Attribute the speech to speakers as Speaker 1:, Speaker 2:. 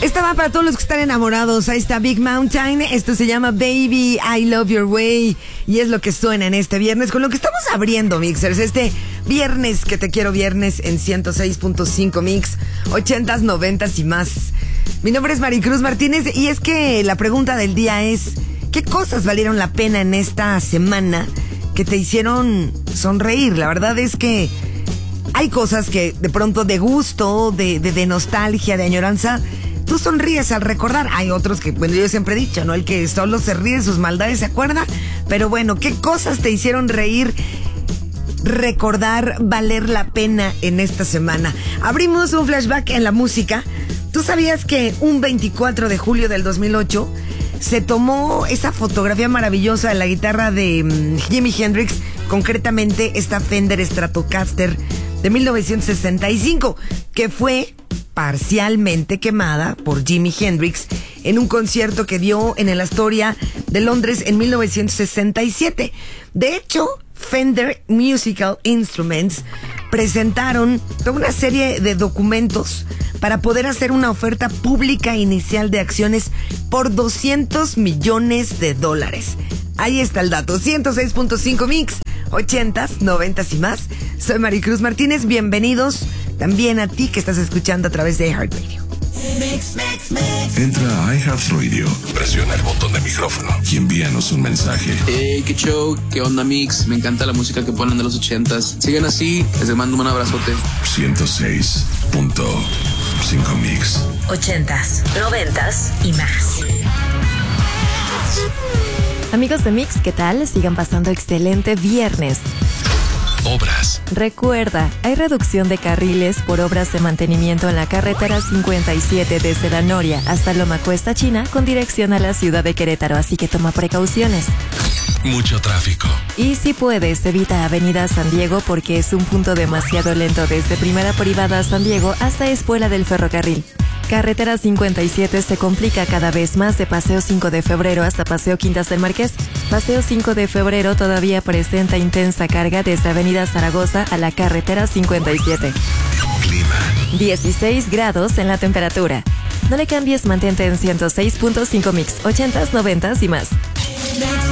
Speaker 1: Esta va para todos los que están enamorados. Ahí está Big Mountain. Esto se llama Baby, I Love Your Way. Y es lo que suena en este viernes, con lo que estamos abriendo, Mixers. Este viernes que te quiero viernes en 106.5 Mix, 80s, 90s y más. Mi nombre es Maricruz Martínez y es que la pregunta del día es: ¿qué cosas valieron la pena en esta semana que te hicieron sonreír? La verdad es que hay cosas que de pronto de gusto, de nostalgia, de añoranza, tú sonríes al recordar. Hay otros que, bueno, yo siempre he dicho, ¿no? El que solo se ríe de sus maldades se acuerda. Pero bueno, ¿qué cosas te hicieron reír, recordar, valer la pena en esta semana? Abrimos un flashback en la música. ¿Tú sabías que un 24 de julio del 2008 se tomó esa fotografía maravillosa de la guitarra de Jimi Hendrix, concretamente esta Fender Stratocaster de 1965, que fue parcialmente quemada por Jimi Hendrix en un concierto que dio en el Astoria de Londres en 1967. De hecho, Fender Musical Instruments presentaron toda una serie de documentos para poder hacer una oferta pública inicial de acciones por $200 millones. Ahí está el dato. 106.5 Mix, 80s, 90s y más. Soy Maricruz Martínez. Bienvenidos también a ti que estás escuchando a través de iHeartRadio.
Speaker 2: Entra a iHeartRadio, presiona el botón de micrófono y envíanos un mensaje.
Speaker 3: Hey, qué show, qué onda, Mix. Me encanta la música que ponen de los 80s. Sigan así, les mando un abrazote.
Speaker 2: 106.5 Mix,
Speaker 4: 80s, 90s y más.
Speaker 5: Amigos de Mix, ¿qué tal? Sigan pasando excelente viernes.
Speaker 2: obras.
Speaker 5: Recuerda, hay reducción de carriles por obras de mantenimiento en la carretera 57 desde La Noria hasta Loma Cuesta China con dirección a la ciudad de Querétaro, así que toma precauciones.
Speaker 2: Mucho tráfico.
Speaker 5: Y si puedes, evita Avenida San Diego porque es un punto demasiado lento desde Primera Privada San Diego hasta Espuela del Ferrocarril. Carretera 57 se complica cada vez más de Paseo 5 de Febrero hasta Paseo Quintas del Marqués. Paseo 5 de Febrero todavía presenta intensa carga desde Avenida Zaragoza a la carretera 57.
Speaker 2: Clima.
Speaker 5: 16 grados en la temperatura. No le cambies, mantente en 106.5 Mix, 80s, 90s y más.